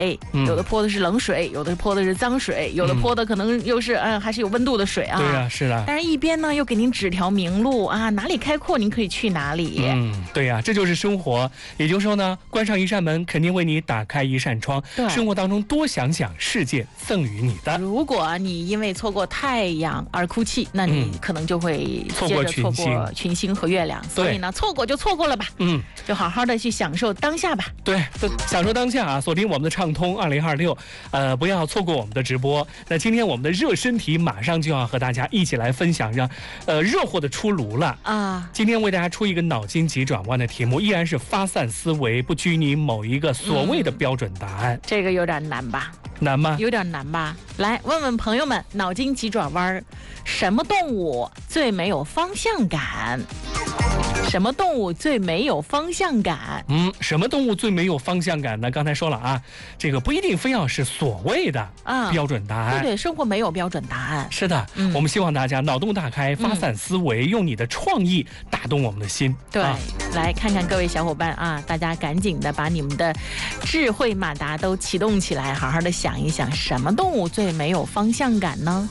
有的泼的是冷水，有的泼的是脏水，有的泼的可能又是还是有温度的水啊。 对呀，是的。 但是一边呢又给您指条明路啊，哪里开阔您可以去哪里。 对呀，这就是生活。也就是说呢，关上一扇门，肯定为你打开一扇窗。生活当中多想想，世界赠予你的。 如果你因为错过太阳而哭泣，那你可能就会错过群星和月亮。所以呢，错过就错过了吧。就好好的去享受当下吧。 对，享受当下啊！锁定我们的畅通2026，不要错过我们的直播。那今天我们的热身题马上就要和大家一起来分享，热乎的出炉了啊！今天为大家出一个脑筋急转弯的题目，依然是发散思维，不拘泥某一个所谓的标准答案。 这个有点难吧？ 难吗？ 有点难吧？来问问朋友们，脑筋急转弯，什么动物最没有方向感？什么动物最没有方向感？ 什么动物最没有方向感呢？刚才说了啊，这个不一定非要是所谓的标准答案。 对，生活没有标准答案。 是的，我们希望大家脑洞大开，发散思维，用你的创意打动我们的心。 对，来看看各位小伙伴啊，大家赶紧的把你们的智慧马达都启动起来，好好的想一想，什么动物最没有方向感呢？